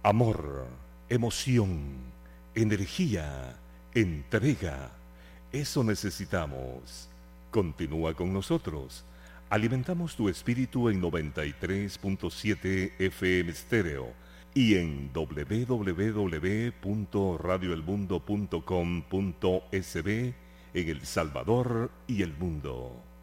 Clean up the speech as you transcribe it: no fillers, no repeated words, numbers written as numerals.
Amor, emoción, energía, entrega. Eso necesitamos. Continúa con nosotros. Alimentamos tu espíritu en 93.7 FM Stereo y en www.radioelmundo.com.sb en El Salvador y el mundo.